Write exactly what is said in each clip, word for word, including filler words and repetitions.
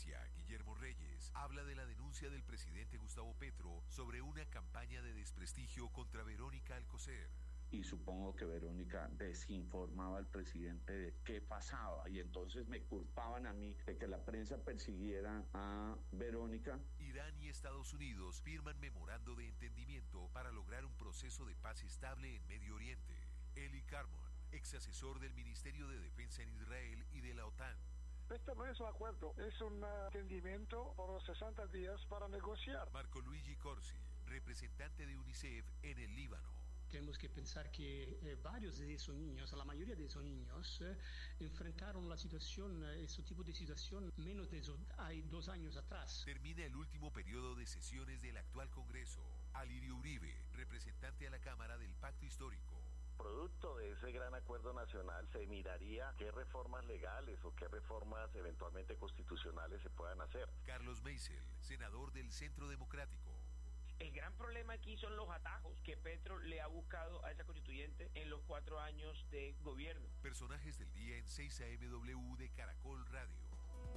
Justicia, Guillermo Reyes, habla de la denuncia del presidente Gustavo Petro sobre una campaña de desprestigio contra Verónica Alcocer. Y supongo que Verónica desinformaba al presidente de qué pasaba y entonces me culpaban a mí de que la prensa persiguiera a Verónica. Irán y Estados Unidos firman memorando de entendimiento para lograr un proceso de paz estable en Medio Oriente. Eli Carmon, ex asesor del Ministerio de Defensa en Israel y de la OTAN. Este no es un acuerdo, es un entendimiento por sesenta días para negociar. Marco Luigi Corsi, representante de UNICEF en el Líbano. Tenemos que pensar que eh, varios de esos niños, la mayoría de esos niños, eh, enfrentaron la situación, eh, este tipo de situación, menos de esos, hay dos años atrás. Termina el último periodo de sesiones del actual Congreso. Alirio Uribe, representante a la Cámara del Pacto Histórico. Producto de ese gran acuerdo nacional se miraría qué reformas legales o qué reformas eventualmente constitucionales se puedan hacer. Carlos Meisel, senador del Centro Democrático. El gran problema aquí son los atajos que Petro le ha buscado a esa constituyente en los cuatro años de gobierno. Personajes del día en seis A M W de Caracol Radio.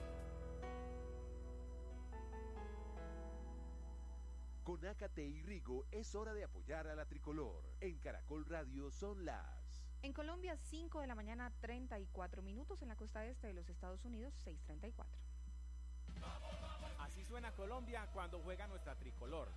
Con Ácate y Rigo es hora de apoyar a la tricolor. En Caracol Radio son las... En Colombia, cinco de la mañana, treinta y cuatro minutos. En la costa este de los Estados Unidos, seis treinta y cuatro. Así suena Colombia cuando juega nuestra tricolor.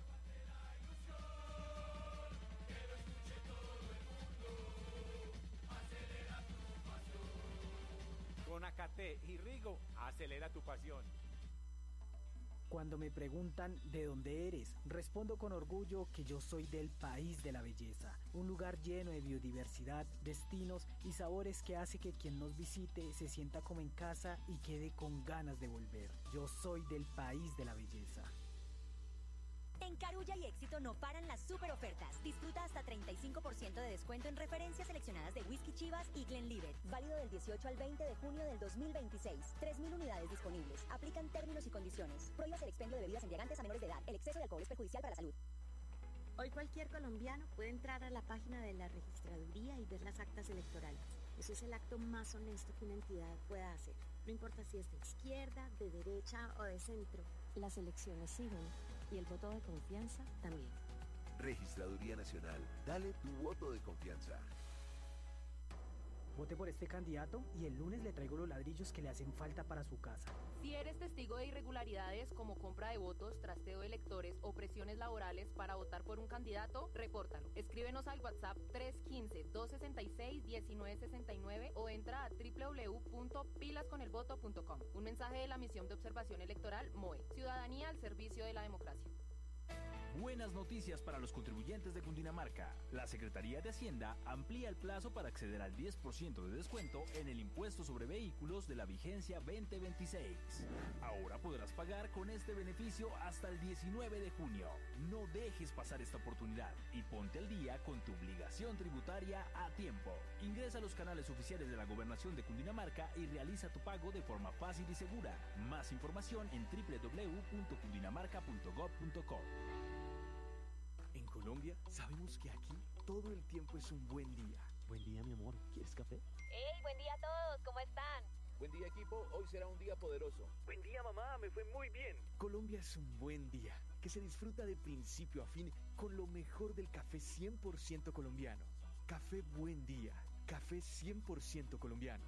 Con Ácate y Rigo, acelera tu pasión. Cuando me preguntan ¿de dónde eres?, respondo con orgullo que yo soy del país de la belleza, un lugar lleno de biodiversidad, destinos y sabores que hace que quien nos visite se sienta como en casa y quede con ganas de volver. Yo soy del país de la belleza. En Carulla y Éxito no paran las super ofertas. Disfruta hasta treinta y cinco por ciento de descuento en referencias seleccionadas de Whisky Chivas y Glenlivet. Válido del dieciocho al veinte de junio del dos mil veintiséis. tres mil unidades disponibles. Aplican términos y condiciones. Prohíbas el expendio de bebidas embriagantes a menores de edad. El exceso de alcohol es perjudicial para la salud. Hoy cualquier colombiano puede entrar a la página de la registraduría y ver las actas electorales. Eso es el acto más honesto que una entidad pueda hacer. No importa si es de izquierda, de derecha o de centro. Las elecciones siguen y el voto de confianza también. Registraduría Nacional. Dale tu voto de confianza. Vote por este candidato y el lunes le traigo los ladrillos que le hacen falta para su casa. Si eres testigo de irregularidades como compra de votos, trasteo de electores o presiones laborales para votar por un candidato, repórtalo. Escríbenos al WhatsApp tres uno cinco, dos seis seis, uno nueve seis nueve o entra a doble u doble u doble u punto pilas con el voto punto com. Un mensaje de la Misión de Observación Electoral M O E. Ciudadanía al servicio de la democracia. Buenas noticias para los contribuyentes de Cundinamarca. La Secretaría de Hacienda amplía el plazo para acceder al diez por ciento de descuento en el impuesto sobre vehículos de la vigencia veinte veintiséis. Ahora podrás pagar con este beneficio hasta el diecinueve de junio. No dejes pasar esta oportunidad y ponte al día con tu obligación tributaria a tiempo. Ingresa a los canales oficiales de la Gobernación de Cundinamarca y realiza tu pago de forma fácil y segura. Más información en doble u doble u doble u punto cundinamarca punto gob punto co. En Colombia sabemos que aquí todo el tiempo es un buen día. Buen día, mi amor. ¿Quieres café? ¡Hey! Buen día a todos. ¿Cómo están? Buen día, equipo. Hoy será un día poderoso. Buen día, mamá. Me fue muy bien. Colombia es un buen día que se disfruta de principio a fin con lo mejor del café cien por ciento colombiano. Café Buen Día. Café cien por ciento colombiano.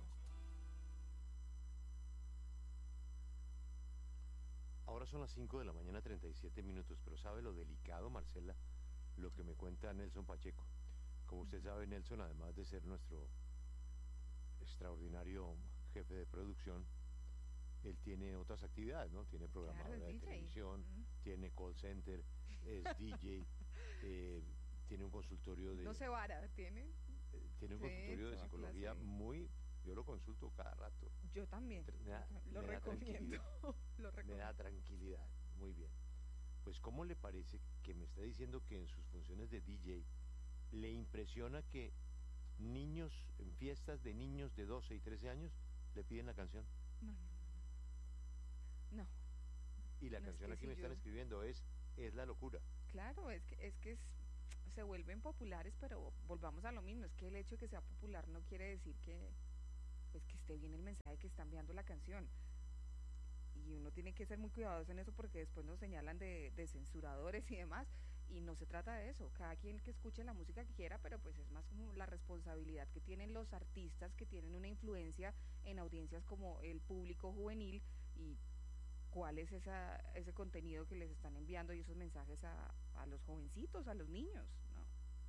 Ahora son las cinco de la mañana, treinta y siete minutos, pero ¿sabe lo delicado, Marcela? Lo que me cuenta Nelson Pacheco. Como usted sabe, Nelson, además de ser nuestro extraordinario jefe de producción, él tiene otras actividades, ¿no? Tiene programadora claro, de D J. Televisión, mm. tiene call center, es D J, eh, tiene un consultorio de... No se vara, ¿tiene? Eh, tiene un sí, consultorio de psicología clase. muy... Yo lo consulto cada rato. Yo también. Me da, lo me recomiendo. lo recomiendo. Me da tranquilidad. Muy bien. Pues, ¿cómo le parece que me está diciendo que en sus funciones de D J le impresiona que niños, en fiestas de niños de doce y trece años, le piden la canción? No, no, no. no. Y la no canción es que aquí si me yo... están escribiendo es Es la locura. Claro, es que es que es, se vuelven populares, pero volvamos a lo mismo. Es que el hecho de que sea popular no quiere decir que... pues que esté bien el mensaje que está enviando la canción. y uno tiene que ser muy cuidadoso en eso porque después nos señalan de, de censuradores y demás, y no se trata de eso, cada quien que escuche la música que quiera, pero pues es más como la responsabilidad que tienen los artistas que tienen una influencia en audiencias como el público juvenil y cuál es esa, ese contenido que les están enviando y esos mensajes a, a los jovencitos, a los niños, ¿no?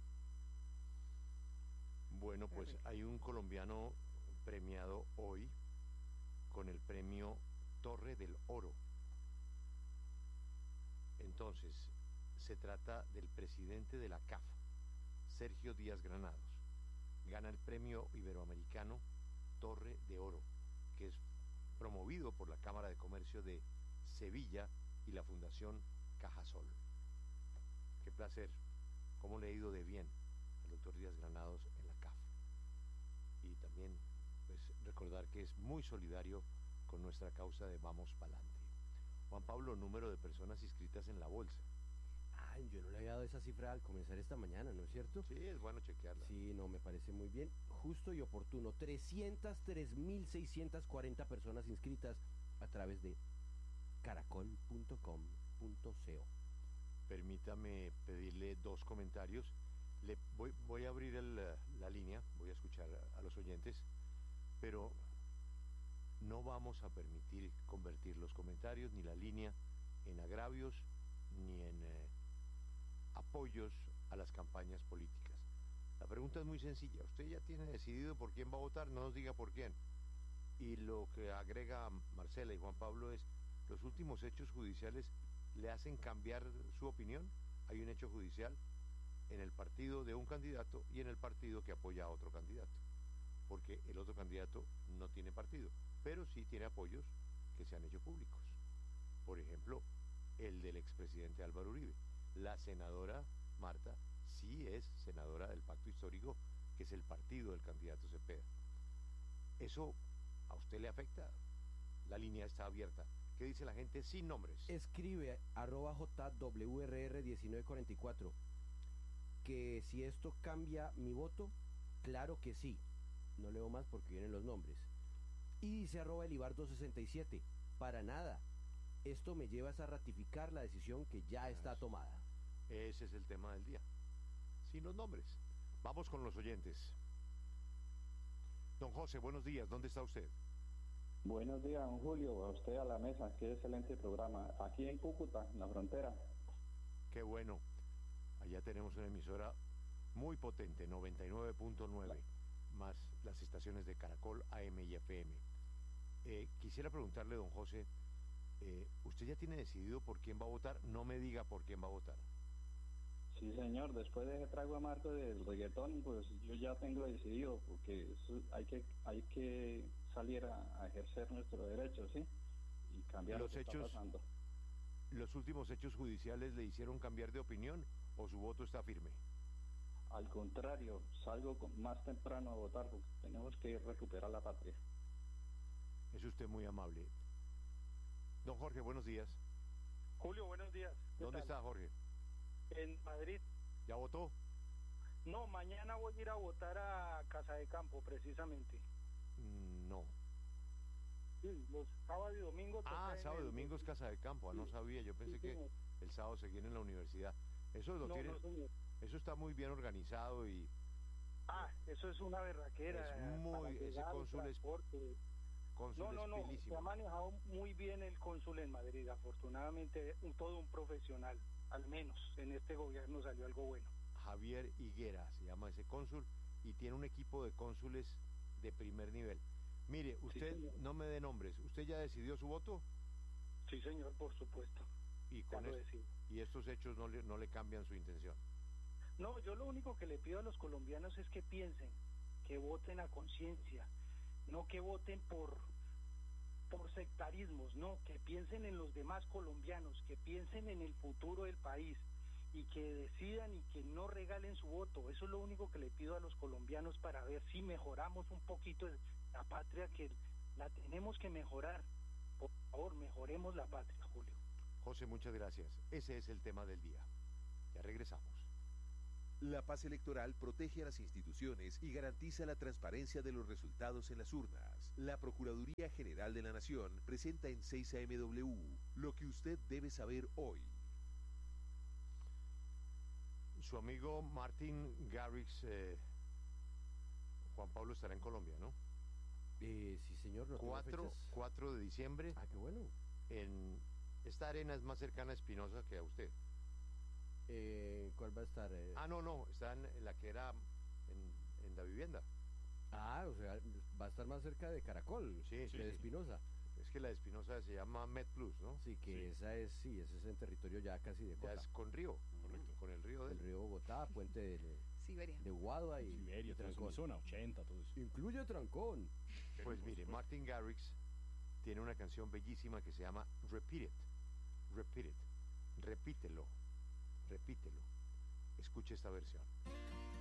Bueno, pues hay un colombiano premiado hoy con el premio Torre del Oro. Entonces, se trata del presidente de la C A F, Sergio Díaz Granados. Gana el premio iberoamericano Torre de Oro, que es promovido por la Cámara de Comercio de Sevilla y la Fundación Cajasol. Qué placer, cómo le ha ido de bien al doctor Díaz Granados en la C A F. Y también, pues, recordar que es muy solidario con nuestra causa de Vamos Pa'lante. Juan Pablo, número de personas inscritas en la bolsa. Ay, yo no le había dado esa cifra al comenzar esta mañana, ¿no es cierto? Sí, es bueno chequearla. Sí, no, me parece muy bien. Justo y oportuno. trescientas tres mil seiscientas cuarenta personas inscritas a través de caracol punto com punto co. Permítame pedirle dos comentarios. Le voy, voy a abrir el, la línea, voy a escuchar a, a los oyentes, pero no vamos a permitir convertir los comentarios ni la línea en agravios ni en eh, apoyos a las campañas políticas. La pregunta es muy sencilla. Usted ya tiene decidido por quién va a votar, no nos diga por quién. Y lo que agrega Marcela y Juan Pablo es, los últimos hechos judiciales le hacen cambiar su opinión. Hay un hecho judicial en el partido de un candidato y en el partido que apoya a otro candidato, porque el otro candidato no tiene partido, pero sí tiene apoyos que se han hecho públicos. Por ejemplo, el del expresidente Álvaro Uribe. La senadora Marta sí es senadora del Pacto Histórico, que es el partido del candidato Cepeda. ¿Eso a usted le afecta? La línea está abierta. ¿Qué dice la gente sin nombres? Escribe arroba jwrr diecinueve cuarenta y cuatro que si esto cambia mi voto, claro que sí. No leo más porque vienen los nombres. Y dice arroba elibardo sesenta y siete, para nada. Esto me lleva a ratificar la decisión que ya está tomada. Ese es el tema del día. Sin los nombres. Vamos con los oyentes. Don José, buenos días. ¿Dónde está usted? Buenos días, don Julio. A usted, a la mesa. Qué excelente programa. Aquí en Cúcuta, en la frontera. Qué bueno. Allá tenemos una emisora muy potente, noventa y nueve punto nueve, más las estaciones de Caracol, A M y F M. Eh, quisiera preguntarle, don José, eh, ¿usted ya tiene decidido por quién va a votar? No me diga por quién va a votar. Sí, señor. Después de ese trago amargo del reggaetón, pues yo ya tengo decidido, porque eso hay que hay que salir a, a ejercer nuestro derecho, ¿sí? Y cambiar los lo que hechos, está pasando. ¿Los últimos hechos judiciales le hicieron cambiar de opinión o su voto está firme? Al contrario, salgo con, más temprano a votar porque tenemos que recuperar la patria. Es usted muy amable. Don Jorge, buenos días. Julio, buenos días. ¿Dónde tal? está Jorge? En Madrid. ¿Ya votó? No, mañana voy a ir a votar a Casa de Campo, precisamente. Mm, no. Sí, los sábados y domingos. Ah, sábado y domingo es Casa de Campo. Ah, no sabía. Yo pensé sí, que el sábado seguían en la universidad. Eso lo no, tiene. No, eso está muy bien organizado y. Ah, eso es una berraquera. Es muy. Ese cónsul es. Cónsul no, no, no. Es se ha manejado muy bien el cónsul en Madrid. Afortunadamente, un, todo un profesional. Al menos en este gobierno salió algo bueno. Javier Higuera se llama ese cónsul y tiene un equipo de cónsules de primer nivel. Mire, usted sí, no me dé nombres. ¿Usted ya decidió su voto? Sí, señor, por supuesto. ¿Y, con es, y estos hechos no le, no le cambian su intención? No, yo lo único que le pido a los colombianos es que piensen, que voten a conciencia, no que voten por, por sectarismos, no, que piensen en los demás colombianos, que piensen en el futuro del país y que decidan y que no regalen su voto. Eso es lo único que le pido a los colombianos para ver si mejoramos un poquito la patria, que la tenemos que mejorar. Por favor, mejoremos la patria, Julio. José, muchas gracias. Ese es el tema del día. Ya regresamos. La paz electoral protege a las instituciones y garantiza la transparencia de los resultados en las urnas. La Procuraduría General de la Nación presenta en seis A M W lo que usted debe saber hoy. Su amigo Martin Garrix, eh, Juan Pablo, estará en Colombia, ¿no? Eh, sí, señor. No cuatro de diciembre. Ah, qué bueno. En esta arena es más cercana a Espinosa que a usted. Eh, ¿Cuál va a estar? Eh? Ah, no, no, está en, en la que era en, en la vivienda. Ah, o sea, va a estar más cerca de Caracol, sí, que sí, de sí. Espinosa. Es que la de Espinosa se llama MedPlus, ¿no? Sí, que sí. esa es, sí, ese es en territorio ya casi de Cota. Ya es con río, correcto, con el río de... El río Bogotá, puente de, de Siberia. De Guadua y Siberia, y Trancón. Zona ochenta, todo eso. Incluye Trancón. Pues mire, Martin Garrix tiene una canción bellísima que se llama Repeat It. Repeat It. Repítelo. Repítelo. Escuche esta versión.